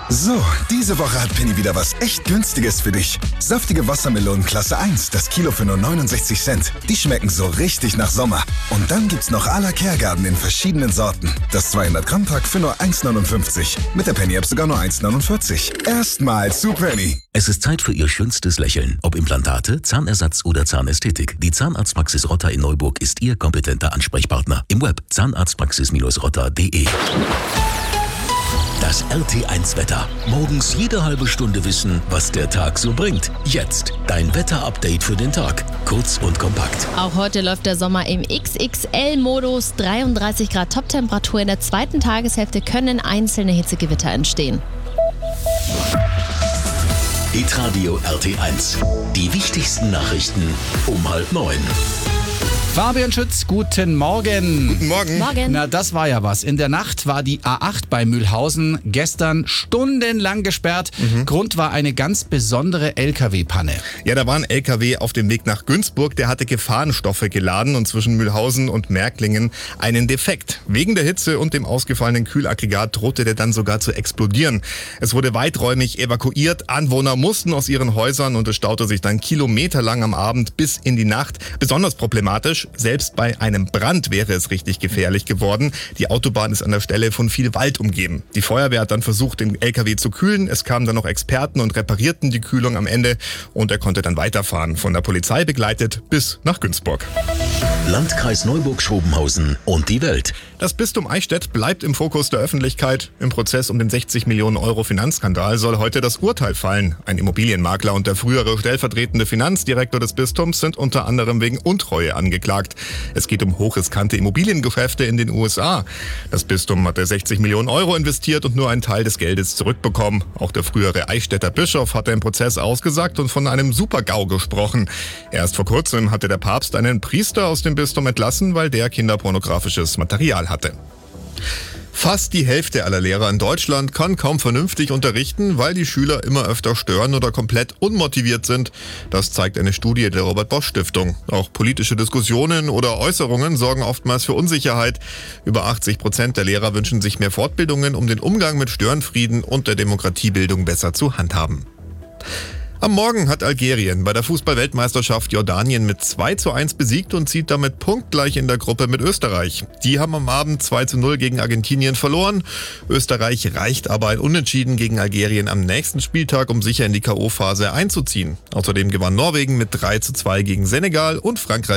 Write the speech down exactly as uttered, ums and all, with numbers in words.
So, diese Woche hat Penny wieder was echt Günstiges für dich. Saftige Wassermelonen Klasse eins, das Kilo für nur neunundsechzig Cent. Die schmecken so richtig nach Sommer. Und dann gibt's noch à la Kehrgarten in verschiedenen Sorten. Das zweihundert Gramm Pack für nur eins neunundfünfzig. Mit der Penny App sogar nur eins neunundvierzig. Erstmal zu Penny. Es ist Zeit für Ihr schönstes Lächeln. Ob Implantate, Zahnersatz oder Zahnästhetik. Die Zahnarztpraxis Rotter in Neuburg ist Ihr kompetenter Ansprechpartner. Im Web zahnarztpraxis rotter punkt de. Das R T eins Wetter. Morgens jede halbe Stunde wissen, was der Tag so bringt. Jetzt dein Wetterupdate für den Tag. Kurz und kompakt. Auch heute läuft der Sommer im X X L-Modus. dreiunddreißig Grad Toptemperatur. In der zweiten Tageshälfte können einzelne Hitzegewitter entstehen. Hitradio R T eins. Die wichtigsten Nachrichten um halb neun. Fabian Schütz, guten Morgen. Guten Morgen. Morgen. Na, das war ja was. In der Nacht war die A acht bei Mühlhausen gestern stundenlang gesperrt. Mhm. Grund war eine ganz besondere L K W-Panne. Ja, da war ein L K W auf dem Weg nach Günzburg, der hatte Gefahrenstoffe geladen und zwischen Mühlhausen und Märklingen einen Defekt. Wegen der Hitze und dem ausgefallenen Kühlaggregat drohte der dann sogar zu explodieren. Es wurde weiträumig evakuiert, Anwohner mussten aus ihren Häusern und es staute sich dann kilometerlang am Abend bis in die Nacht. Besonders problematisch, selbst bei einem Brand wäre es richtig gefährlich geworden. Die Autobahn ist an der Stelle von viel Wald umgeben. Die Feuerwehr hat dann versucht, den L K W zu kühlen. Es kamen dann noch Experten und reparierten die Kühlung am Ende und er konnte dann weiterfahren. Von der Polizei begleitet bis nach Günzburg. Landkreis Neuburg-Schrobenhausen und die Welt. Das Bistum Eichstätt bleibt im Fokus der Öffentlichkeit. Im Prozess um den sechzig Millionen Euro Finanzskandal soll heute das Urteil fallen. Ein Immobilienmakler und der frühere stellvertretende Finanzdirektor des Bistums sind unter anderem wegen Untreue angeklagt. Es geht um hochriskante Immobiliengeschäfte in den U S A. Das Bistum hatte sechzig Millionen Euro investiert und nur einen Teil des Geldes zurückbekommen. Auch der frühere Eichstätter Bischof hatte im Prozess ausgesagt und von einem Super-GAU gesprochen. Erst vor kurzem hatte der Papst einen Priester aus dem Bistum entlassen, weil der kinderpornografisches Material hatte. Fast die Hälfte aller Lehrer in Deutschland kann kaum vernünftig unterrichten, weil die Schüler immer öfter stören oder komplett unmotiviert sind. Das zeigt eine Studie der Robert-Bosch-Stiftung. Auch politische Diskussionen oder Äußerungen sorgen oftmals für Unsicherheit. Über achtzig Prozent der Lehrer wünschen sich mehr Fortbildungen, um den Umgang mit Störenfrieden und der Demokratiebildung besser zu handhaben. Am Morgen hat Algerien bei der Fußball-Weltmeisterschaft Jordanien mit zwei zu eins besiegt und zieht damit punktgleich in der Gruppe mit Österreich. Die haben am Abend zwei zu null gegen Argentinien verloren. Österreich reicht aber ein Unentschieden gegen Algerien am nächsten Spieltag, um sicher in die K O-Phase einzuziehen. Außerdem gewann Norwegen mit drei zu zwei gegen Senegal und Frankreich